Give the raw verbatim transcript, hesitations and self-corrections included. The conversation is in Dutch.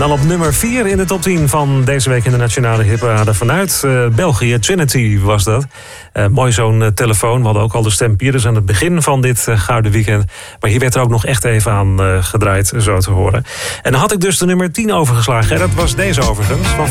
dan op nummer vier in de top tien van deze week in de Nationale Hitparade vanuit uh, België. Trinity was dat. Uh, mooi zo'n uh, telefoon. We hadden ook al de stempierders aan het begin van dit uh, Gouden Weekend. Maar hier werd er ook nog echt even aan uh, gedraaid, zo te horen. En dan had ik dus de nummer tien overgeslagen. En dat was deze overigens. Van